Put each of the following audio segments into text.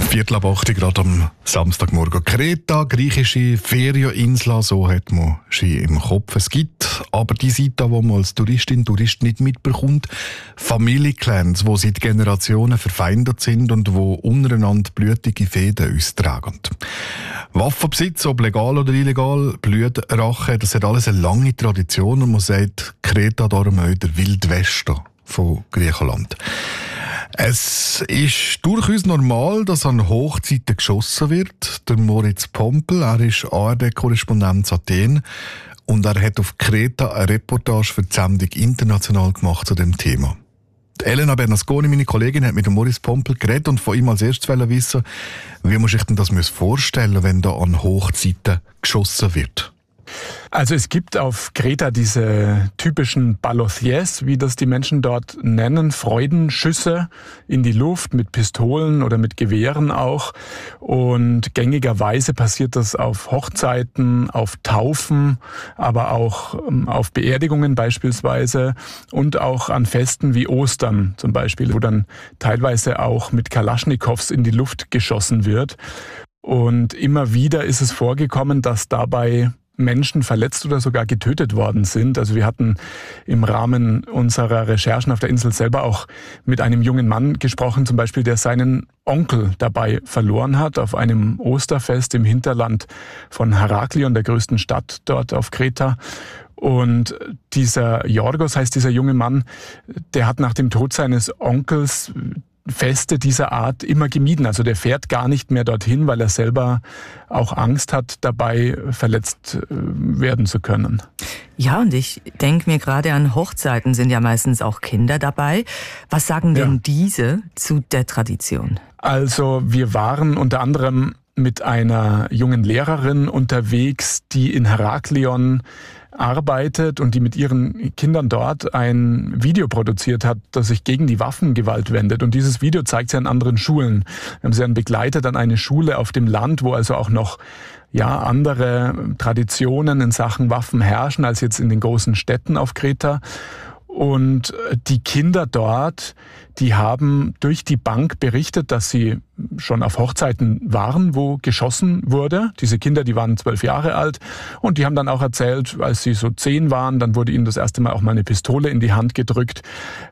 4:08 gerade am Samstagmorgen. Kreta, griechische Ferieninsel, so hat man sie im Kopf. Es gibt aber die Seite, wo man als Touristin, Tourist nicht mitbekommt. Familienclans, die seit Generationen verfeindet sind und wo untereinander blutige Fäden austragen. Waffenbesitz, ob legal oder illegal, Blutrache, das hat alles eine lange Tradition und man sagt, Kreta darum auch der Wildwesten von Griechenland. Es ist durchaus normal, dass an Hochzeiten geschossen wird. Der Moritz Pompel, er ist ARD-Korrespondent in Athen und er hat auf Kreta eine Reportage für die Sendung international gemacht zu dem Thema. Elena Bernasconi, meine Kollegin, hat mit dem Moritz Pompel geredet und von ihm als erstes wissen, wie man sich denn das vorstellen, wenn da an Hochzeiten geschossen wird. Also es gibt auf Kreta diese typischen Balothies, wie das die Menschen dort nennen, Freudenschüsse in die Luft mit Pistolen oder mit Gewehren auch. Und gängigerweise passiert das auf Hochzeiten, auf Taufen, aber auch auf Beerdigungen beispielsweise und auch an Festen wie Ostern zum Beispiel, wo dann teilweise auch mit Kalaschnikows in die Luft geschossen wird. Und immer wieder ist es vorgekommen, dass dabei Menschen verletzt oder sogar getötet worden sind. Also wir hatten im Rahmen unserer Recherchen auf der Insel selber auch mit einem jungen Mann gesprochen, zum Beispiel, der seinen Onkel dabei verloren hat auf einem Osterfest im Hinterland von Heraklion, der größten Stadt dort auf Kreta. Und dieser Yorgos heißt dieser junge Mann, der hat nach dem Tod seines Onkels Feste dieser Art immer gemieden. Also der fährt gar nicht mehr dorthin, weil er selber auch Angst hat, dabei verletzt werden zu können. Ja, und ich denke mir gerade an Hochzeiten sind ja meistens auch Kinder dabei. Was sagen denn diese zu der Tradition? Also wir waren unter anderem mit einer jungen Lehrerin unterwegs, die in Heraklion arbeitet und die mit ihren Kindern dort ein Video produziert hat, das sich gegen die Waffengewalt wendet. Und dieses Video zeigt sie an anderen Schulen. Wir haben sie dann begleitet an eine Schule auf dem Land, wo also auch noch andere Traditionen in Sachen Waffen herrschen als jetzt in den großen Städten auf Kreta. Und die Kinder dort, die haben durch die Bank berichtet, dass sie schon auf Hochzeiten waren, wo geschossen wurde. Diese Kinder, die waren 12 Jahre alt und die haben dann auch erzählt, als sie so 10 waren, dann wurde ihnen das erste Mal auch mal eine Pistole in die Hand gedrückt.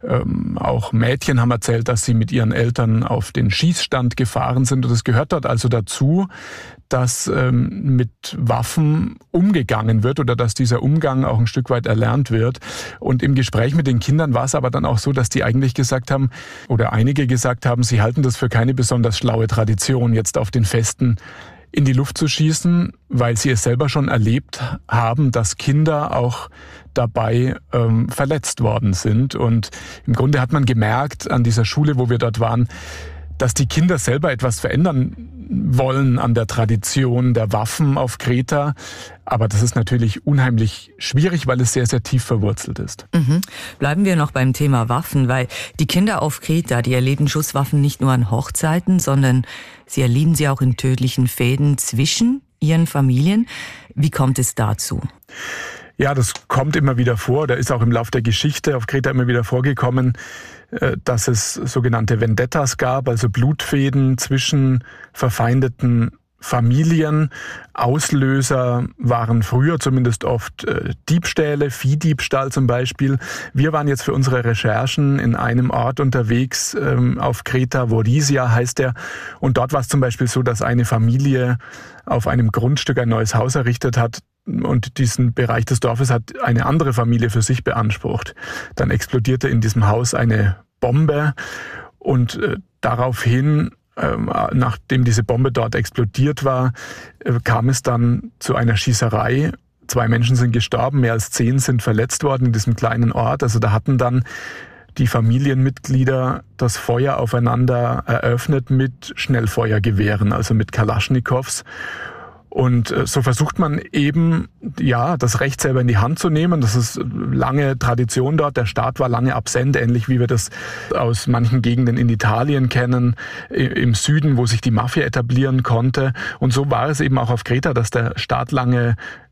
Auch Mädchen haben erzählt, dass sie mit ihren Eltern auf den Schießstand gefahren sind. Und es gehört dort also dazu, dass mit Waffen umgegangen wird oder dass dieser Umgang auch ein Stück weit erlernt wird. Und im Gespräch mit den Kindern war es aber dann auch so, dass die eigentlich gesagt haben, oder einige gesagt haben, sie halten das für keine besonders schlaue Tradition, jetzt auf den Festen in die Luft zu schießen, weil sie es selber schon erlebt haben, dass Kinder auch dabei verletzt worden sind. Und im Grunde hat man gemerkt an dieser Schule, wo wir dort waren, dass die Kinder selber etwas verändern wollen an der Tradition der Waffen auf Kreta. Aber das ist natürlich unheimlich schwierig, weil es sehr, sehr tief verwurzelt ist. Bleiben wir noch beim Thema Waffen, weil die Kinder auf Kreta, die erleben Schusswaffen nicht nur an Hochzeiten, sondern sie erleben sie auch in tödlichen Fäden zwischen ihren Familien. Wie kommt es dazu? Ja, das kommt immer wieder vor. Da ist auch im Lauf der Geschichte auf Kreta immer wieder vorgekommen, dass es sogenannte Vendettas gab, also Blutfäden zwischen verfeindeten Familien. Auslöser waren früher zumindest oft Diebstähle, Viehdiebstahl zum Beispiel. Wir waren jetzt für unsere Recherchen in einem Ort unterwegs auf Kreta, Vorisia heißt der. Und dort war es zum Beispiel so, dass eine Familie auf einem Grundstück ein neues Haus errichtet hat. Und diesen Bereich des Dorfes hat eine andere Familie für sich beansprucht. Dann explodierte in diesem Haus eine Bombe und daraufhin, nachdem diese Bombe dort explodiert war, kam es dann zu einer Schießerei. 2 Menschen sind gestorben, mehr als 10 sind verletzt worden in diesem kleinen Ort. Also da hatten dann die Familienmitglieder das Feuer aufeinander eröffnet mit Schnellfeuergewehren, also mit Kalaschnikows. Und so versucht man eben, das Recht selber in die Hand zu nehmen. Das ist lange Tradition dort. Der Staat war lange absent, ähnlich wie wir das aus manchen Gegenden in Italien kennen, im Süden, wo sich die Mafia etablieren konnte. Und so war es eben auch auf Kreta, dass der Staat lange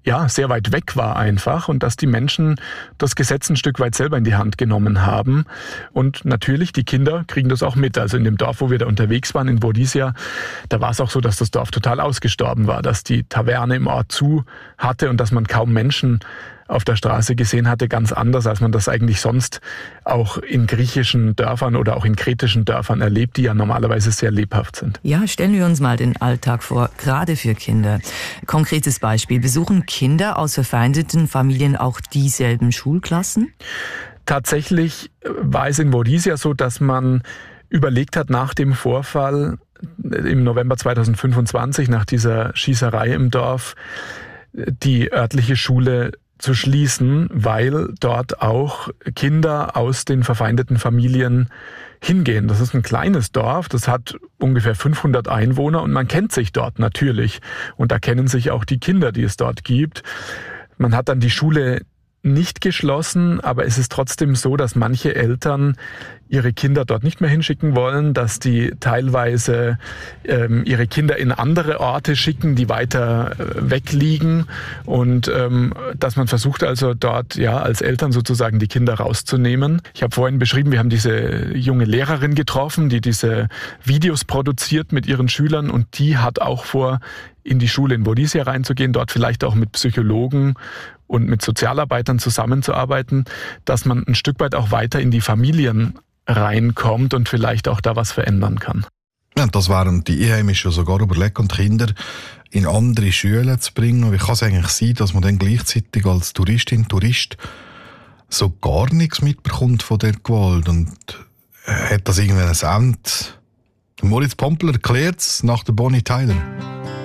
sehr weit weg war einfach und dass die Menschen das Gesetz ein Stück weit selber in die Hand genommen haben. Und natürlich, die Kinder kriegen das auch mit. Also in dem Dorf, wo wir da unterwegs waren, in Vodizia, da war es auch so, dass das Dorf total ausgestorben war, dass die Taverne im Ort zu hatte und dass man kaum Menschen auf der Straße gesehen hatte, ganz anders, als man das eigentlich sonst auch in griechischen Dörfern oder auch in kretischen Dörfern erlebt, die ja normalerweise sehr lebhaft sind. Ja, stellen wir uns mal den Alltag vor, gerade für Kinder. Konkretes Beispiel, besuchen Kinder aus verfeindeten Familien auch dieselben Schulklassen? Tatsächlich war es in Vodizia so, dass man überlegt hat, nach dem Vorfall im November 2025, nach dieser Schießerei im Dorf, die örtliche Schule zu schließen, weil dort auch Kinder aus den verfeindeten Familien hingehen. Das ist ein kleines Dorf, das hat ungefähr 500 Einwohner und man kennt sich dort natürlich. Und da kennen sich auch die Kinder, die es dort gibt. Man hat dann die Schule nicht geschlossen, aber es ist trotzdem so, dass manche Eltern ihre Kinder dort nicht mehr hinschicken wollen, dass die teilweise ihre Kinder in andere Orte schicken, die weiter weg liegen und dass man versucht also dort als Eltern sozusagen die Kinder rauszunehmen. Ich habe vorhin beschrieben, wir haben diese junge Lehrerin getroffen, die diese Videos produziert mit ihren Schülern und die hat auch vor, in die Schule in Vodizia reinzugehen, dort vielleicht auch mit Psychologen und mit Sozialarbeitern zusammenzuarbeiten, dass man ein Stück weit auch weiter in die Familien reinkommt und vielleicht auch da was verändern kann. Ja, das wären die Einheimischen sogar überlegen, die Kinder in andere Schulen zu bringen. Wie kann es eigentlich sein, dass man dann gleichzeitig als Touristin, Tourist so gar nichts mitbekommt von der Gewalt? Und hat das irgendwann ein Ende? Moritz Pompel erklärt es nach der Bonnie Tyler.